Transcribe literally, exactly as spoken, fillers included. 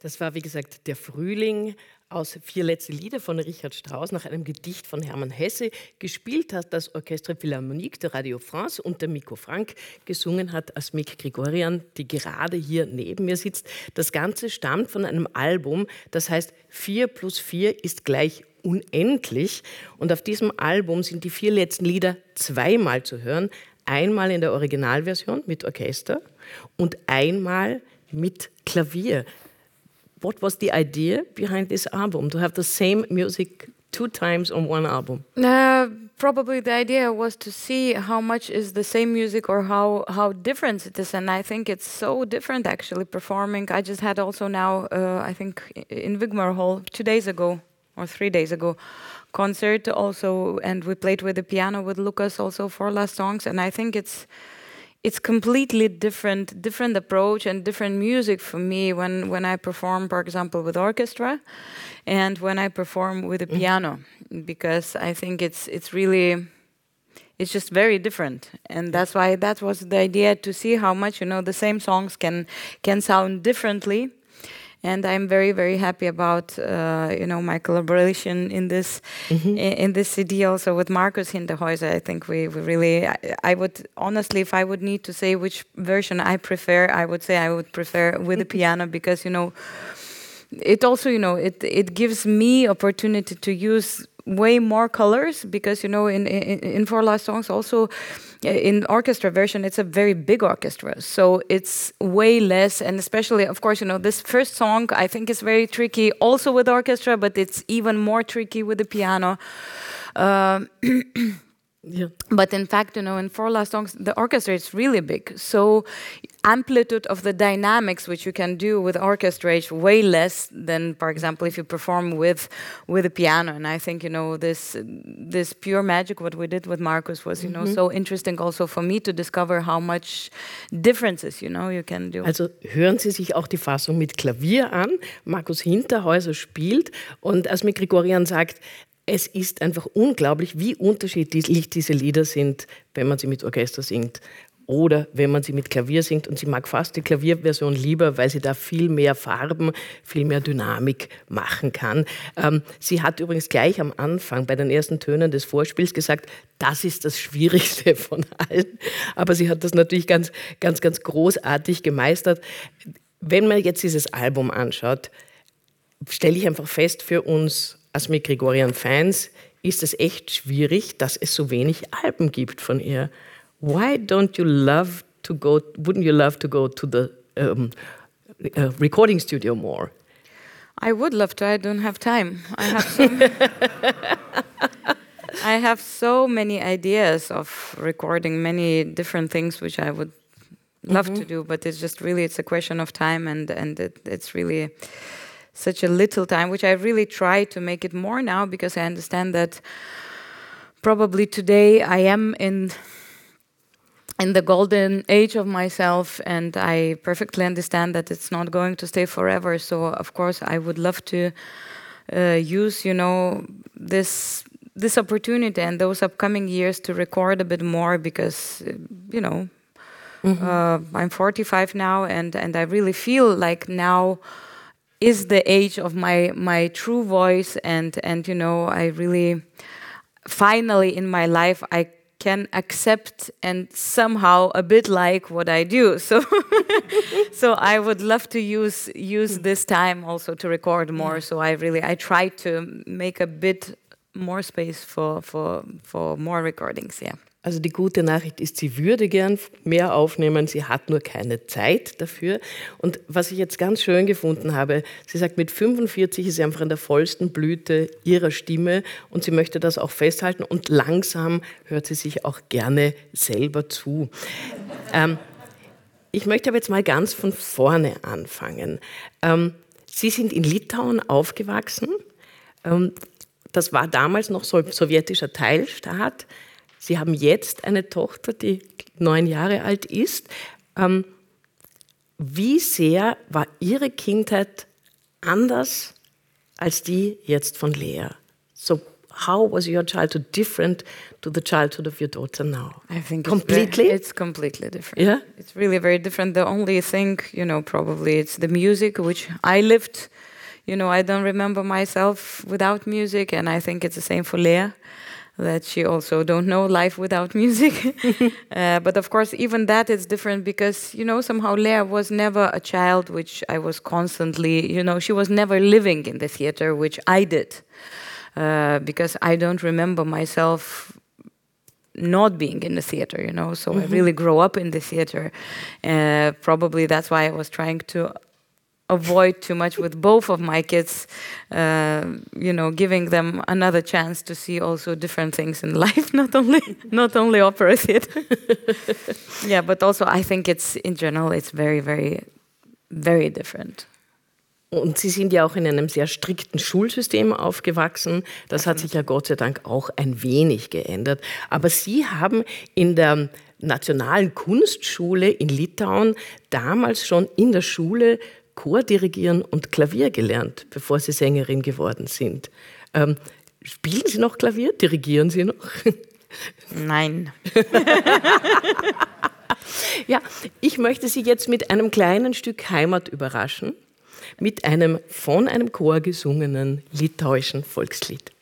Das war, wie gesagt, der Frühling aus Vier letzte Lieder von Richard Strauss nach einem Gedicht von Hermann Hesse. Gespielt hat das Orchestre Philharmonique de Radio France und der Miko Frank. Gesungen hat Asmik Grigorian, die gerade hier neben mir sitzt. Das Ganze stammt von einem Album, das heißt vier plus vier ist gleich unendlich. Und auf diesem Album sind die vier letzten Lieder zweimal zu hören. Einmal in der Originalversion mit Orchester und einmal mit Klavier. What was the idea behind this album, to have the same music two times on one album? Uh, probably the idea was to see how much is the same music or how, how different it is. And I think it's so different actually performing. I just had also now, uh, I think in Wigmore Hall two days ago or three days ago, concert also. And we played with the piano with Lucas also four last songs. And I think it's It's completely different, different approach and different music for me when, when I perform, for example, with orchestra, and when I perform with a piano, because I think it's it's really, it's just very different, and that's why that was the idea, to see how much, you know, the same songs can can sound differently. And I'm very, very happy about, uh, you know, my collaboration in this mm-hmm. in, in this C D also with Markus Hinterhäuser. I think we, we really, I, I would, honestly, if I would need to say which version I prefer, I would say I would prefer with the piano, because, you know, it also, you know, it, it gives me opportunity to use way more colors, because, you know, in, in, in Four Last Songs also, in orchestra version, it's a very big orchestra, so it's way less, and especially, of course, you know, this first song, I think is very tricky also with orchestra, but it's even more tricky with the piano. Um, Yeah. But in fact, you know, in Four Last Songs, the orchestra is really big. So amplitude of the dynamics which you can do with orchestra is way less than, for example, if you perform with with a piano. And I think, you know, this this pure magic, what we did with Markus, was, you mm-hmm. know, so interesting also for me to discover how much differences, you know, you can do. Also hören Sie sich auch die Fassung mit Klavier an. Markus Hinterhäuser spielt und Asmik Grigorian sagt, es ist einfach unglaublich, wie unterschiedlich diese Lieder sind, wenn man sie mit Orchester singt oder wenn man sie mit Klavier singt. Und sie mag fast die Klavierversion lieber, weil sie da viel mehr Farben, viel mehr Dynamik machen kann. Ähm, sie hat übrigens gleich am Anfang bei den ersten Tönen des Vorspiels gesagt, das ist das Schwierigste von allen. Aber sie hat das natürlich ganz, ganz, ganz großartig gemeistert. Wenn man jetzt dieses Album anschaut, stelle ich einfach fest für uns Asmik Grigorian-Fans, ist es echt schwierig, dass es so wenig Alben gibt von ihr. Why don't you love to go, wouldn't you love to go to the um, uh, recording studio more? I would love to, I don't have time. I have so, I have so many ideas of recording many different things which I would love mm-hmm. to do, but it's just really, it's a question of time, and, and it, it's really such a little time, which I really try to make it more now, because I understand that probably today I am in in the golden age of myself, and I perfectly understand that it's not going to stay forever. So of course I would love to uh, use, you know, this this opportunity and those upcoming years to record a bit more, because uh, you know mm-hmm. uh, I'm forty-five now, and and I really feel like now is the age of my my true voice, and and you know, I really finally in my life I can accept and somehow a bit like what I do. So so I would love to use use this time also to record more. So I really I try to make a bit more space for for for more recordings, yeah. Also die gute Nachricht ist, sie würde gern mehr aufnehmen, sie hat nur keine Zeit dafür. Und was ich jetzt ganz schön gefunden habe, sie sagt, mit fünfundvierzig ist sie einfach in der vollsten Blüte ihrer Stimme und sie möchte das auch festhalten und langsam hört sie sich auch gerne selber zu. Ähm, ich möchte aber jetzt mal ganz von vorne anfangen. Ähm, Sie sind in Litauen aufgewachsen. Ähm, das war damals noch so sowjetischer Teilstaat. Sie haben jetzt eine Tochter, die neun Jahre alt ist. Ähm, wie sehr war Ihre Kindheit anders als die jetzt von Lea? So, how was your childhood different to the childhood of your daughter now? I think completely. It's, very, it's completely different. Yeah, it's really very different. The only thing, you know, probably it's the music which I lived. You know, I don't remember myself without music, and I think it's the same for Lea, that she also don't know life without music. uh, but of course, even that is different because, you know, somehow Lea was never a child which I was constantly, you know, she was never living in the theater, which I did. Uh, because I don't remember myself not being in the theater, you know, so mm-hmm. I really grew up in the theater. Uh, probably that's why I was trying to avoid too much with both of my kids, uh, you know, giving them another chance to see also different things in life, not only not only opera theater. Yeah, but also I think it's in general it's very, very, very different. Und Sie sind ja auch in einem sehr strikten Schulsystem aufgewachsen. Das hat sich ja Gott sei Dank auch ein wenig geändert. Aber Sie haben in der Nationalen Kunstschule in Litauen damals schon in der Schule Chor dirigieren und Klavier gelernt, bevor Sie Sängerin geworden sind. Ähm, spielen Sie noch Klavier? Dirigieren Sie noch? Nein. Ja, ich möchte Sie jetzt mit einem kleinen Stück Heimat überraschen, mit einem von einem Chor gesungenen litauischen Volkslied.